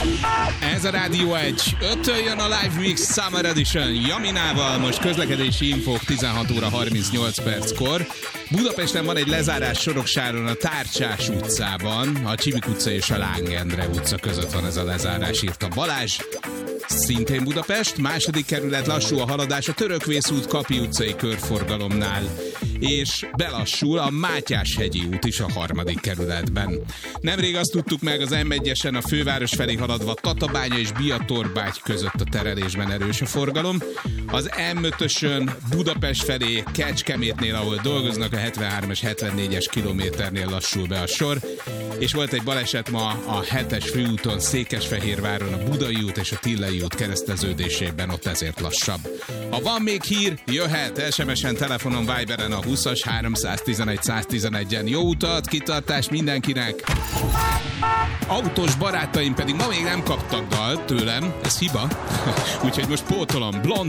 Ez a Rádió 1. 5-től jön a Live Mix Summer Edition Jaminával, most közlekedési infók 16 óra 38 perckor. Budapesten van egy lezárás Soroksáron a Tárcsás utcában, a Csivik utca és a Láng Endre utca között van ez a lezárás, írta Balázs. Szintén Budapest, második kerület, lassú a haladás a Törökvész út Kapi utcai körforgalomnál, és belassul a Mátyás-hegyi út is a harmadik kerületben. Nemrég azt tudtuk meg, az M1-esen a főváros felé haladva Tatabánya és Biatorbágy között a terelésben erős a forgalom. Az M5-ösön Budapest felé Kecskemétnél, ahol dolgoznak, a 73-es, 74-es kilométernél lassul be a sor. És volt egy baleset ma a 7-es főúton Székesfehérváron, a Budai út és a Tillei út kereszteződésében, ott ezért lassabb. Ha van még hír, jöhet SMS-en, telefonon, Viberen a 20-as 311 111-en. Jó utat, kitartás mindenkinek! Autós barátaim pedig ma még nem kaptak dalt tőlem, ez hiba, úgyhogy most pótolom. Blond